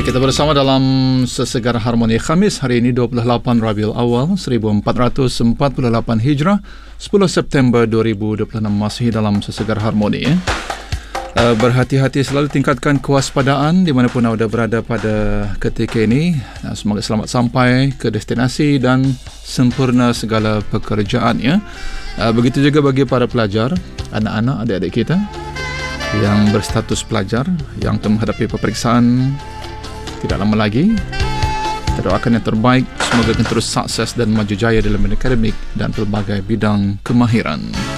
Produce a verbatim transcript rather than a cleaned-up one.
Kita bersama dalam Sesegar Harmoni Khamis hari ini dua puluh lapan Rabiul Awal seribu empat ratus empat puluh lapan Hijrah, sepuluh September dua ribu dua puluh enam, masih dalam Sesegar Harmoni. Eh. Uh, berhati-hati selalu, tingkatkan kewaspadaan di manapun anda berada pada ketika ini. Uh, semoga selamat sampai ke destinasi dan sempurna segala pekerjaan. Ya. Uh, begitu juga bagi para pelajar, anak-anak, adik-adik kita yang berstatus pelajar yang telah menghadapi peperiksaan tidak lama lagi. Kita doakan yang terbaik, semoga akan terus sukses dan maju jaya dalam akademik dan pelbagai bidang kemahiran.